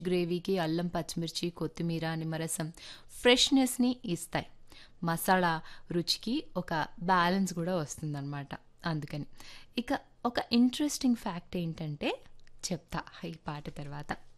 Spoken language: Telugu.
గ్రేవీకి అల్లం, పచ్చిమిర్చి, కొత్తిమీర, నిమ్మరసం ఫ్రెష్‌నెస్‌ని ఇస్తాయి. మసాలా రుచికి ఒక బ్యాలెన్స్ గూడా వస్తుందనమాట. అందుకని. ఇక ఒక ఇంట్రెస్టింగ్ ఫ్యాక్ట్ ఏంటంటే చెప్తా ఈ పాట తర్వాత.